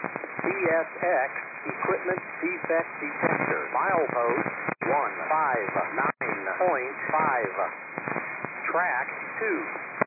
CSX Equipment Defect Detector. Milepost 159.5. Track 2.